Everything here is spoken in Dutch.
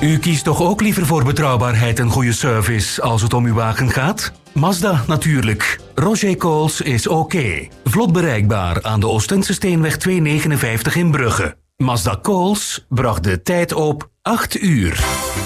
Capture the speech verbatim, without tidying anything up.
U kiest toch ook liever voor betrouwbaarheid en goede service als het om uw wagen gaat? Mazda natuurlijk. Roger Coles is oké. Vlot bereikbaar aan de Oostense Steenweg tweehonderdnegenenvijftig in Brugge. Mazda Coles bracht de tijd op acht uur.